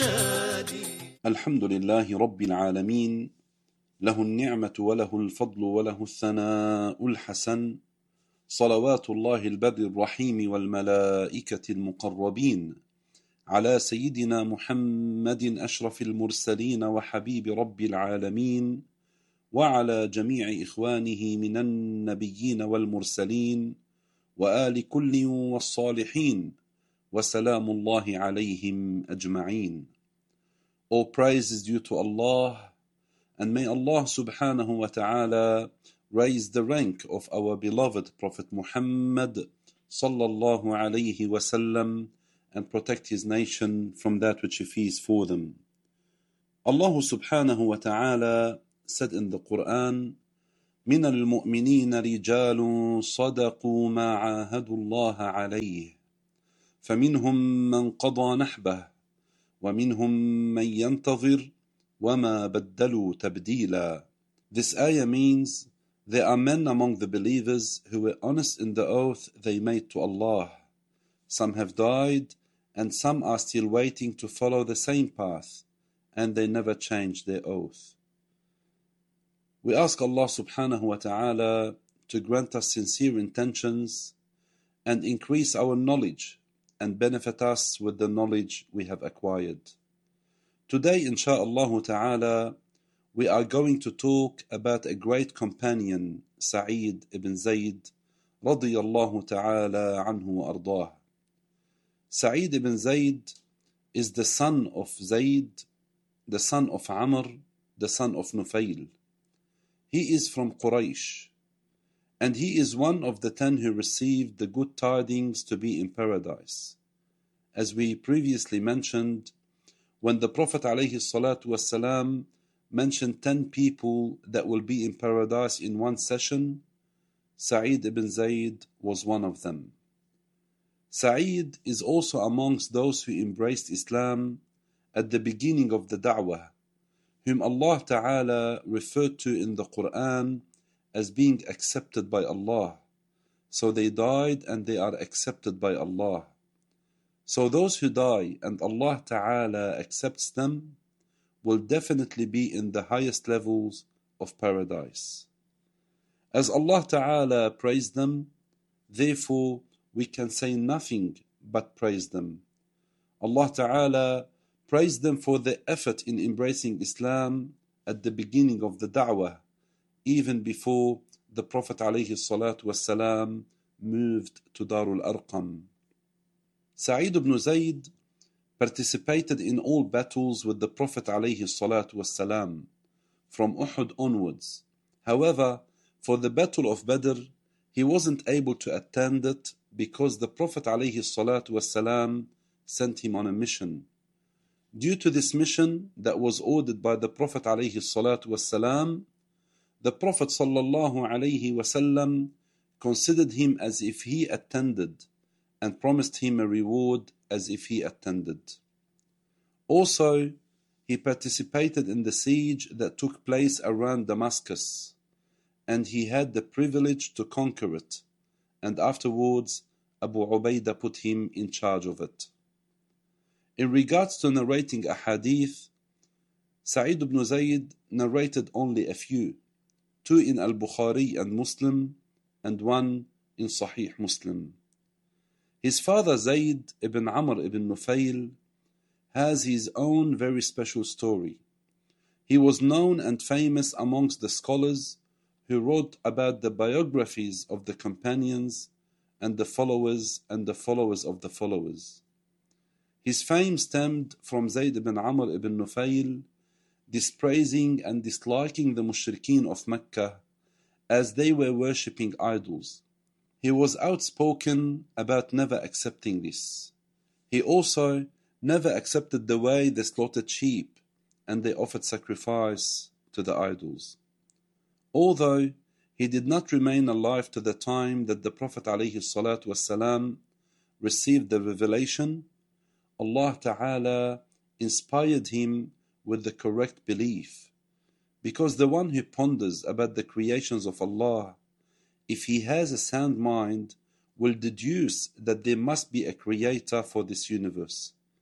الرشاد. الحمد لله رب العالمين، له النعمة وله الفضل وله الثناء الحسن، صلوات الله البر الرحيم والملائكة المقربين على سيدنا محمد أشرف المرسلين وحبيب رب العالمين، وعلى جميع إخوانه من النبيين والمرسلين وآل كل والصالحين، وسلام الله عليهم أجمعين. All praise is due to Allah, and may Allah subhanahu wa ta'ala raise the rank of our beloved Prophet Muhammad sallallahu alayhi wa sallam and protect his nation from that which he fears for them. Allah subhanahu wa ta'ala said in the Quran, مِنَ الْمُؤْمِنِينَ رِجَالٌ صَدَقُوا مَا عَاهَدُوا اللَّهَ عَلَيْهِ فَمِنْهُمْ مَنْ قَضَى نَحْبَهُ وَمِنْهُمْ مَنْ يَنْتَظِرُ وَمَا بَدَّلُوا تَبْدِيلًا. This ayah means there are men among the believers who were honest in the oath they made to Allah. Some have died and some are still waiting to follow the same path, and they never changed their oath. We ask Allah subhanahu wa ta'ala to grant us sincere intentions and increase our knowledge and benefit us with the knowledge we have acquired. Today, insha'Allah ta'ala, we are going to talk about a great companion, Sa'id ibn Zayd, radiyallahu ta'ala anhu wa ardah. Sa'id ibn Zayd is the son of Zayd, the son of Amr, the son of Nufayl. He is from Quraysh, and he is one of the 10 who received the good tidings to be in paradise. As we previously mentioned, when the Prophet ﷺ mentioned 10 people that will be in paradise in one session, Sa'id ibn Zayd was one of them. Sa'id is also amongst those who embraced Islam at the beginning of the da'wah, whom Allah Ta'ala referred to in the Quran as being accepted by Allah. So they died and they are accepted by Allah. So those who die and Allah Ta'ala accepts them will definitely be in the highest levels of paradise. As Allah Ta'ala praised them, therefore we can say nothing but praise them. Allah Ta'ala praised them for their effort in embracing Islam at the beginning of the da'wah, even before the Prophet ﷺ moved to Darul Arqam. Sa'id ibn Zayd participated in all battles with the Prophet ﷺ from Uhud onwards. However, for the Battle of Badr, he wasn't able to attend it because the Prophet ﷺ sent him on a mission. Due to this mission that was ordered by the Prophet ﷺ, the Prophet ﷺ considered him as if he attended and promised him a reward as if he attended. Also, he participated in the siege that took place around Damascus, and he had the privilege to conquer it, and afterwards Abu Ubaidah put him in charge of it. In regards to narrating a hadith, Sa'id ibn Zayd narrated only a few, 2 in Al-Bukhari and Muslim, and 1 in Sahih Muslim. His father Zayd ibn Amr ibn Nufayl has his own very special story. He was known and famous amongst the scholars who wrote about the biographies of the companions and the followers of the followers. His fame stemmed from Zayd ibn Amr ibn Nufayl dispraising and disliking the mushrikeen of Mecca as they were worshipping idols. He was outspoken about never accepting this. He also never accepted the way they slaughtered sheep and they offered sacrifice to the idols. Although he did not remain alive to the time that the Prophet ﷺ received the revelation, Allah Ta'ala inspired him with the correct belief, because the one who ponders about the creations of Allah, if he has a sound mind, will deduce that there must be a creator for this universe,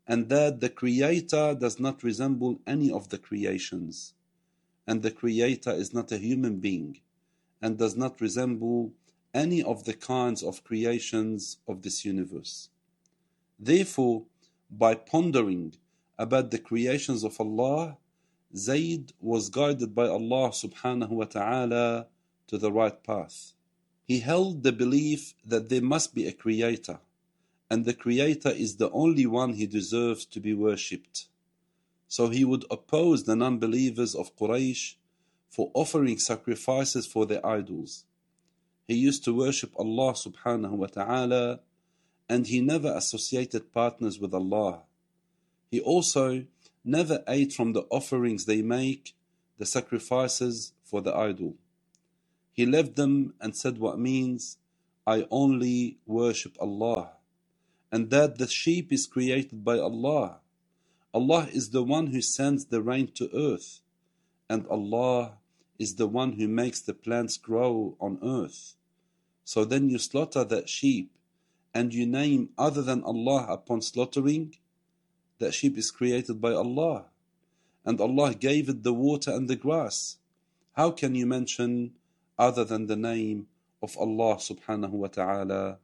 and that the Creator does not resemble any of the creations, and the Creator is not a human being, and does not resemble any of the kinds of creations of this universe. Therefore, by pondering about the creations of Allah, Zayd was guided by Allah subhanahu wa ta'ala to the right path. He held the belief that there must be a Creator, and the Creator is the only one he deserves to be worshipped. So he would oppose the non-believers of Quraysh for offering sacrifices for their idols. He used to worship Allah subhanahu wa ta'ala, and he never associated partners with Allah. He also never ate from the offerings they make, the sacrifices for the idol. He left them and said what means, I only worship Allah, and that the sheep is created by Allah. Allah is the one who sends the rain to earth, and Allah is the one who makes the plants grow on earth. So then you slaughter that sheep, and you name other than Allah upon slaughtering. That sheep is created by Allah, and Allah gave it the water and the grass. How can you mention other than the name of Allah subhanahu wa ta'ala?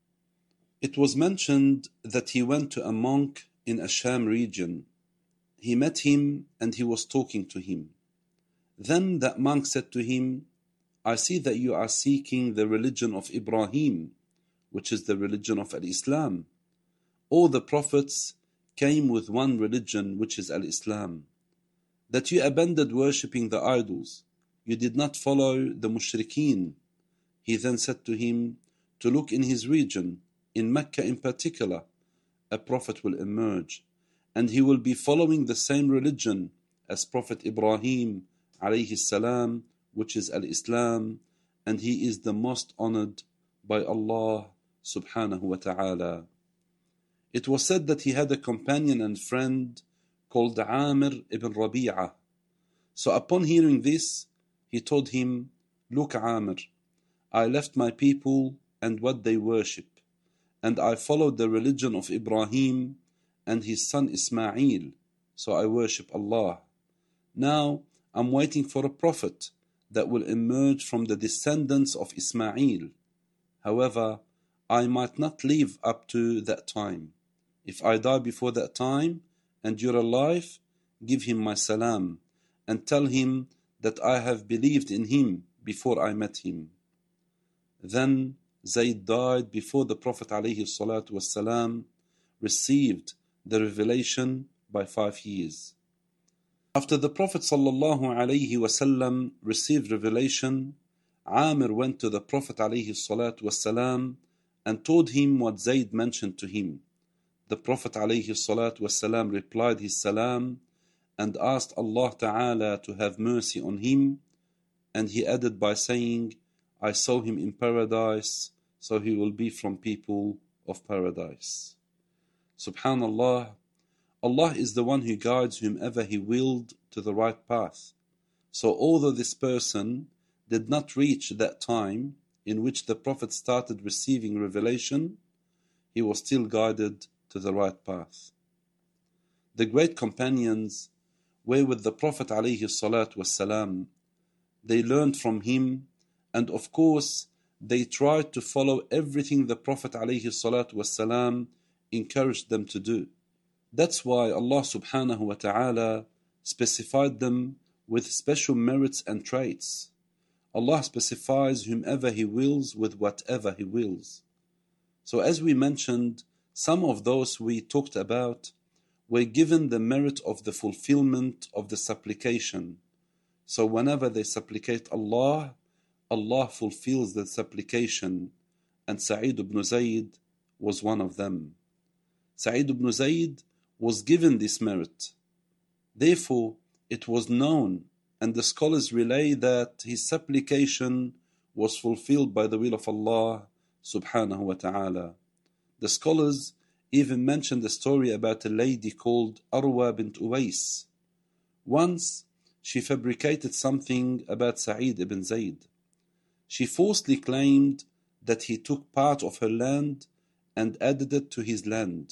It was mentioned that he went to a monk in a Sham region. He met him and he was talking to him. Then that monk said to him, I see that you are seeking the religion of Ibrahim, which is the religion of Al-Islam. All the prophets came with one religion, which is Al-Islam. That you abandoned worshipping the idols. You did not follow the mushrikeen. He then said to him to look in his region, in Mecca in particular, a prophet will emerge, and he will be following the same religion as Prophet Ibrahim alayhi salam, which is Al-Islam, and he is the most honored by Allah subhanahu wa ta'ala. It was said that he had a companion and friend called Amir ibn Rabi'ah. So upon hearing this, he told him, Look, Amir, I left my people and what they worship, and I followed the religion of Ibrahim and his son Ismail, so I worship Allah. Now I'm waiting for a prophet that will emerge from the descendants of Ismail. However, I might not live up to that time. If I die before that time and you're alive, give him my salam and tell him that I have believed in him before I met him. Then Zayd died before the Prophet ﷺ received the revelation by 5 years. After the Prophet ﷺ received revelation, Amir went to the Prophet ﷺ and told him what Zayd mentioned to him. The Prophet ﷺ replied his salam and asked Allah Ta'ala to have mercy on him, and he added by saying, I saw him in paradise, so he will be from people of paradise. Subhanallah, Allah is the one who guides whomever He willed to the right path. So although this person did not reach that time in which the Prophet started receiving revelation, he was still guided to the right path. The great companions were with the Prophet ﷺ. They learned from him, and of course they tried to follow everything the Prophet ﷺ encouraged them to do. That's why Allah subhanahu wa ta'ala specified them with special merits and traits. Allah specifies whomever He wills with whatever He wills. So as we mentioned, some of those we talked about were given the merit of the fulfillment of the supplication. So whenever they supplicate Allah, Allah fulfills the supplication, and Sa'id ibn Zayd was one of them. Sa'id ibn Zayd was given this merit. Therefore, it was known, and the scholars relay that his supplication was fulfilled by the will of Allah subhanahu wa ta'ala. The scholars even mentioned a story about a lady called Arwa bint Uwais. Once, she fabricated something about Sa'id ibn Zayd. She falsely claimed that he took part of her land and added it to his land.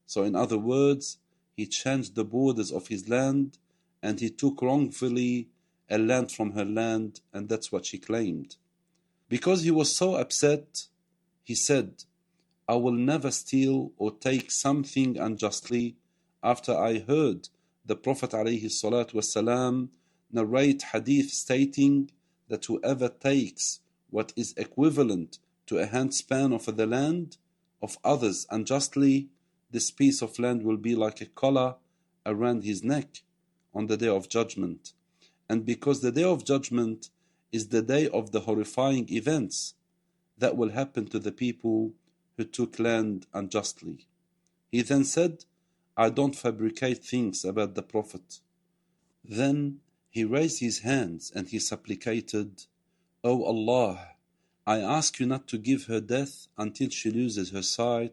So in other words, he changed the borders of his land and he took wrongfully a land from her land, and that's what she claimed. Because he was so upset, he said, I will never steal or take something unjustly after I heard the Prophet ﷺ narrate hadith stating that whoever takes what is equivalent to a handspan of the land of others unjustly, this piece of land will be like a collar around his neck on the Day of Judgment. And because the Day of Judgment is the day of the horrifying events that will happen to the people who took land unjustly. He then said, I don't fabricate things about the Prophet. Then he raised his hands and he supplicated, O Allah, I ask you not to give her death until she loses her sight